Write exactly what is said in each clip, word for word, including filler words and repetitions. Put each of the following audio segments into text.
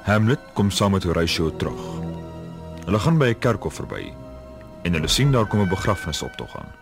Hamlet kom saam met Horatio terug. Hulle gaan by 'n kerkhof verby en hulle sien daar kom 'n begrafnisoptog aan.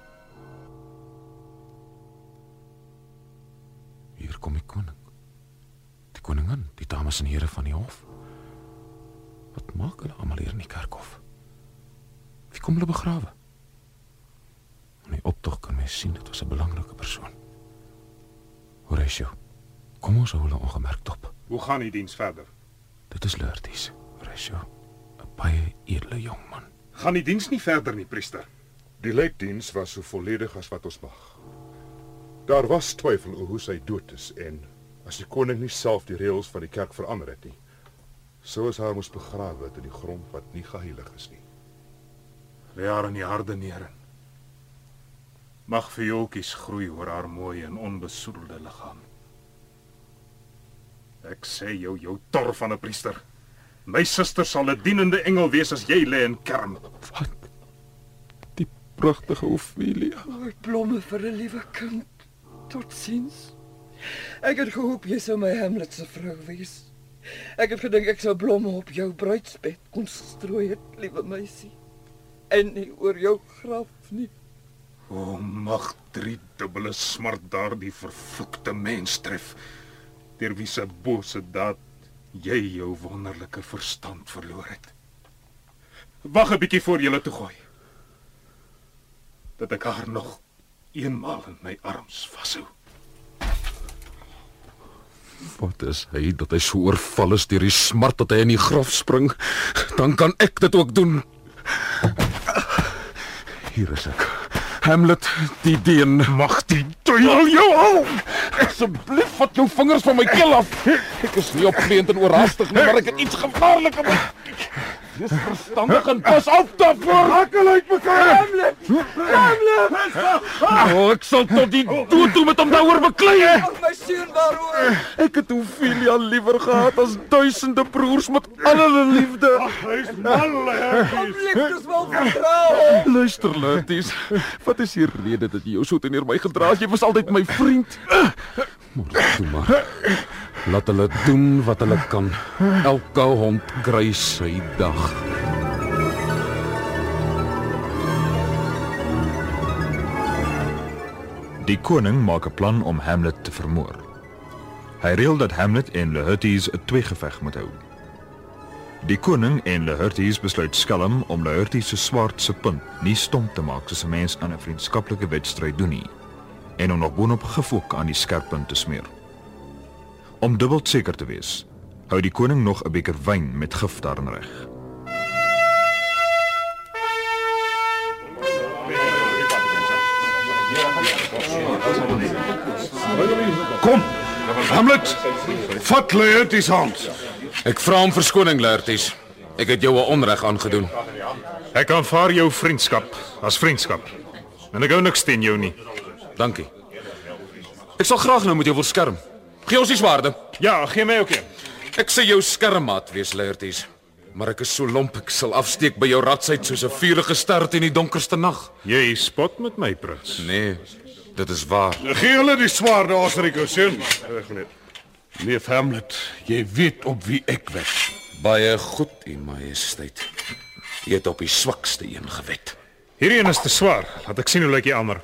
Hier kom die koning. Die koningin, die dames en here van die hof. Wat maak hulle almal hier in die kerkhof? Wie kom hulle begrawe? In die optog kan mens sien, dit was 'n belangrike persoon. Horatio, kom ons hou hulle ongemerk dop. Hoe gaan die diens verder? Dit is Laertes, Horatio, 'n baie edele jong man. Gaan die diens nie verder nie, priester? Die lijkdiens was so volledig as wat ons mag. Daar was twyfel oor hoe sy dood is en as die koning nie self die reëls van die kerk verander het nie, sou ons haar moes begrawe in die grond wat nie geheilig is nie. Lê haar in die harde neer. Mag viooltjies groei oor haar mooi en onbesoedelde liggaam. Ek sê jou, jou tor van 'n priester. My suster sal 'n dienende engel wees as jy lê en kerm. Wat? Die pragtige Ophelia. Mooi blomme vir 'n liewe kind. Totsiens. Ek het gehoop jy sou my Hamlet se vrou wees. Ek het gedink ek sou blomme op jou bruidsbed kon strooi het, liewe meisie. En nie oor jou graf nie. O, mag drie dubbele smart daardie vervloekte mens tref, deur wie se bose daad jy jou wonderlike verstand verloor het. Wag 'n bietjie voor jy toe gooi, dat ek haar nog eenmaal in my arms vashou. Wat is hy, dat hy so oorval is deur die smart dat hy in die graf spring? Dan kan ek dit ook doen. Hier is ek. Hamlet, die deen. Mag die duiwel jou hou! Asseblief, vat jou vingers van my keel af. Ek is nie opgeleend en oorhaastig nie, maar ek het iets gevaarlik om. Wees verstandig en pas op daarvoor. Hakkel uit mekaar! Hamlet! Hamlet! Oh, ek sal tot die dood toe met hom daaroor beklei. Ag my seun, waaroor? Ek het Ophelia liewer gehad as duisende broers met al hulle liefde. Hy is mal, Om liefdes wil vertrou. Luister, Laertes, wat is die rede dat jy jou so teenoor my gedra het? Jy was altyd my vriend. Maar toe maar. Laat hulle doen wat hulle kan. Elke hond kry sy dag. Die koning maak 'n plan om Hamlet te vermoor. Hy reël dat Hamlet en Laertes 'n tweegeveg moet hou. Die koning en Laertes besluit skelm om Laertes se swaard se punt nie stomp te maak soos 'n mens aan 'n vriendskaplike wedstryd doen nie, en om nog boonop gifok aan die skerp punt te smeer. Om dubbel seker te wees, hou die koning nog 'n beker wyn met gif daarin reg. Kom, Hamlet, vat Laertes hand. Ek vra om verskoning, Laertes. Ek het jou 'n onreg aangedoen. Ek aanvaar jou vriendskap as vriendskap. En ek hou niks teen jou nie. Dankie. Ek sal graag nou met jou wil skerm. Gee ons die swaarde. Ja, gee my ook een. Ek sê jou skermmaat wees, Laertes. Maar ek is so lomp, ek sal afsteek by jou ratsheid soos 'n vuurige ster teen die donkerste nag. Jy spot met my, prins. Nee, dit is waar. Gee hulle die swaarde, Osrico, seun. Neef Hamlet, jy weet op wie ek wet. Baie goed, u majesteit. Jy het op die swakste een gewet. Hierdie een is te swaar. Laat ek sien hoe lyk die ander.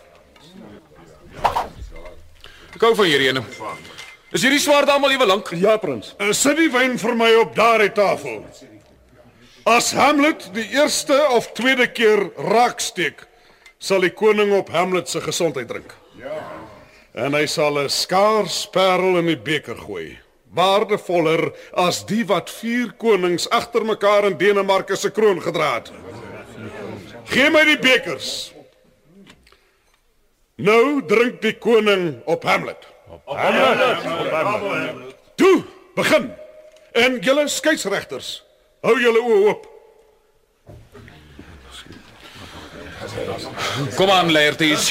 Ek hou van hierdie ene. Is hierdie swaarde almal ewe lank? Ja, prins. Uh, sit die wyn vir my op daardie tafel. As Hamlet die eerste of tweede keer raaksteek, sal die koning op Hamlet se gesondheid drink. Ja. En hy sal 'n skaars parel in die beker gooi. Waardevoller as die wat vier konings agter mekaar in Denemarke se kroon gedra het. Gee my die bekers. Nou drink die koning op Hamlet. Op Hamlet. Op Hamlet. Toe, begin. En julle skeieregters, hou julle oë oop. Kom aan, Laertes.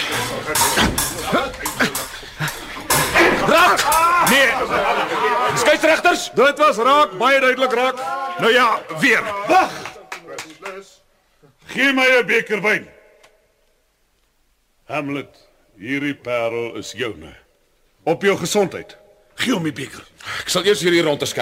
Raak! Nee, Skeieregters, Dit was raak, baie duidelik raak. nou ja, weer. Wag! Gee my 'n beker wyn. Hamlet, hierdie parel is joune. Op jou gesondheid. Gee hom die beker. ek sal eers hierdie rondte